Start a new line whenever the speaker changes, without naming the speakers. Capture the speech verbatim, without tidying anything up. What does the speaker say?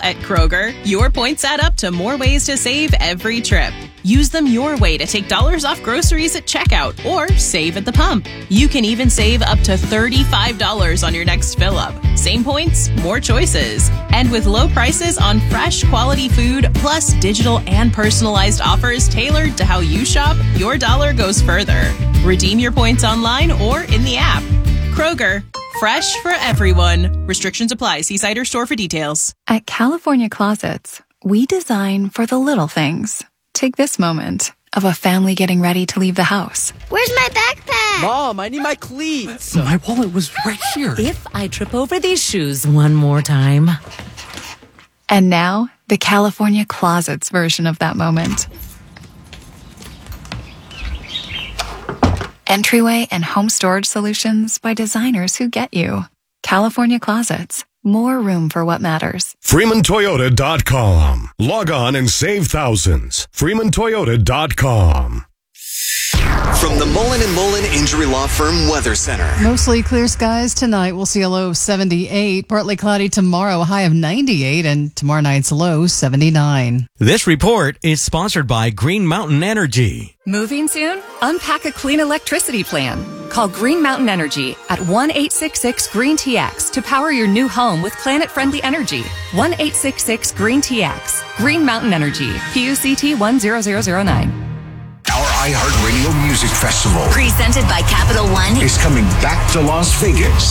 At Kroger, your points add up to more ways to save every trip. Use them your way to take dollars off groceries at checkout or save at the pump. You can even save up to thirty-five dollars on your next fill-up. Same points, more choices. And with low prices on fresh, quality food, plus digital and personalized offers tailored to how you shop, your dollar goes further. Redeem your points online or in the app. Kroger, fresh for everyone. Restrictions apply. See site or store for details.
At California Closets, we design for the little things. Take this moment of a family getting ready to leave the house.
Where's my backpack?
Mom, I need my cleats.
My wallet was right here.
If I trip over these shoes one more time.
And now, the California Closets version of that moment. Entryway and home storage solutions by designers who get you. California Closets. More room for what matters.
Freeman Toyota dot com. Log on and save thousands. Freeman Toyota dot com.
From the Mullen and Mullen Injury Law Firm Weather Center.
Mostly clear skies tonight. We'll see a low of seventy-eight. Partly cloudy tomorrow, a high of ninety-eight. And tomorrow night's low, seventy-nine.
This report is sponsored by Green Mountain Energy.
Moving soon? Unpack a clean electricity plan. Call Green Mountain Energy at one eight six six green T X to power your new home with planet-friendly energy. one eight six six green T X. Green Mountain Energy. P U C T one zero zero zero nine.
Our iHeartRadio Music Festival,
presented by Capital One,
is coming back to Las Vegas.